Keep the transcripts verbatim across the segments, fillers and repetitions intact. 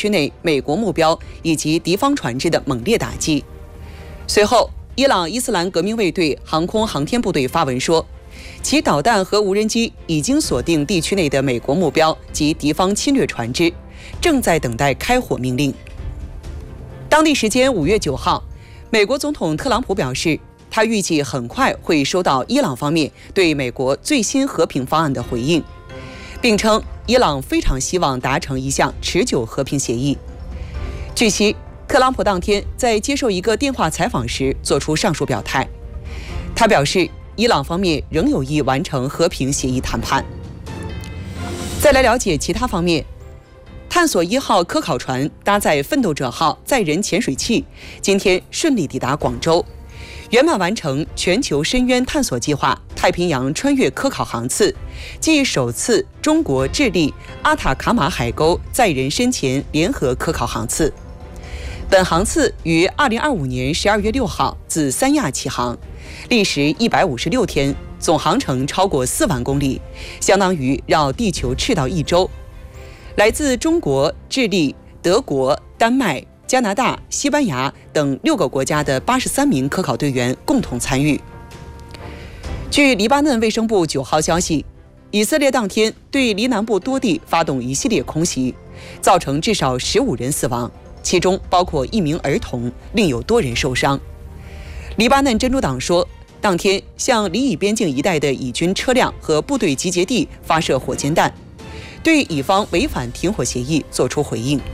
区内美国目标以及敌方船只的猛烈打击。随后，伊朗伊斯兰革命卫队航空航天部队发文说，其导弹和无人机已经锁定地区内的美国目标及敌方侵略船只，正在等待开火命令。当地时间五月九号，美国总统特朗普表示，他预计很快会收到伊朗方面对美国最新和平方案的回应，并称伊朗非常希望达成一项持久和平协议。据悉，特朗普当天在接受一个电话采访时作出上述表态，他表示伊朗方面仍有意完成和平协议谈判。再来了解其他方面，探索一号科考船搭载奋斗者号载人潜水器，今天顺利抵达广州，圆满完成全球深渊探索计划太平洋穿越科考航次，即首次中国智利阿塔卡马海沟载人深潜联合科考航次。本航次于二零二五年十二月六号自三亚起航，历时一百五十六天，总航程超过四万公里，相当于绕地球赤道一周。来自中国、智利、德国、丹麦、加拿大、西班牙等六个国家的八十三名科考队员共同参与。据黎巴嫩卫生部九号消息，以色列当天对黎南部多地发动一系列空袭，造成至少十五人死亡，其中包括一名儿童，另有多人受伤。黎巴嫩真主党说，当天向黎以边境一带的以军车辆和部队集结地发射火箭弹，对以方违反停火协议作出回应。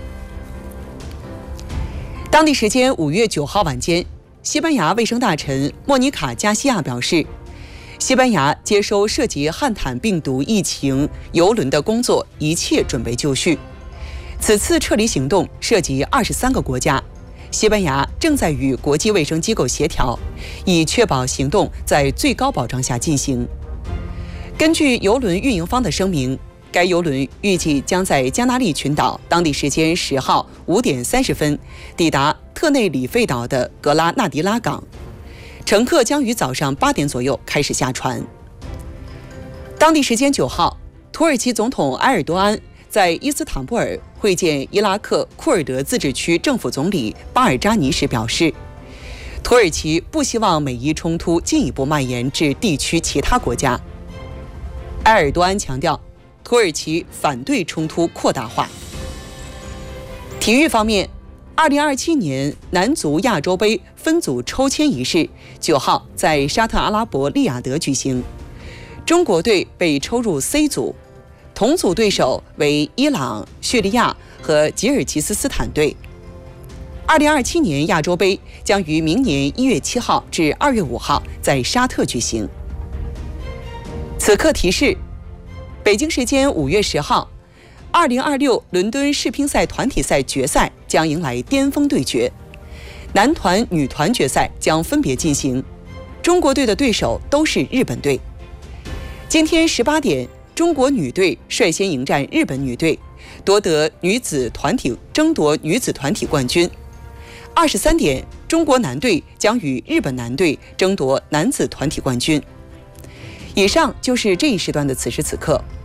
当地时间五月九号晚间，西班牙卫生大臣莫妮卡·加西亚表示，西班牙接收涉及汉坦病毒疫情邮轮的工作一切准备就绪。此次撤离行动涉及二十三个国家，西班牙正在与国际卫生机构协调，以确保行动在最高保障下进行。根据邮轮运营方的声明，该邮轮预计将在加那利群岛当地时间十号五点三十分抵达特内里费岛的格拉纳迪拉港，乘客将于早上八点左右开始下船。当地时间九号，土耳其总统埃尔多安在伊斯坦布尔会见伊拉克库尔德自治区政府总理巴尔扎尼时表示，土耳其不希望美伊冲突进一步蔓延至地区其他国家。埃尔多安强调，土耳其反对冲突扩大化。体育方面，二零二七年男足亚洲杯分组抽签仪式九号在沙特阿拉伯利雅得举行，中国队被抽入 C 组，同组对手为伊朗、叙利亚和吉尔吉斯斯坦队。二零二七年亚洲杯将于明年一月七号至二月五号在沙特举行。此刻提示，北京时间五月十号，二零二六伦敦世乒赛团体赛决赛将迎来巅峰对决，男团、女团决赛将分别进行，中国队的对手都是日本队。今天十八点，中国女队率先迎战日本女队，夺得女子团体争夺女子团体冠军。二十三点，中国男队将与日本男队争夺男子团体冠军。以上就是这一时段的此时此刻。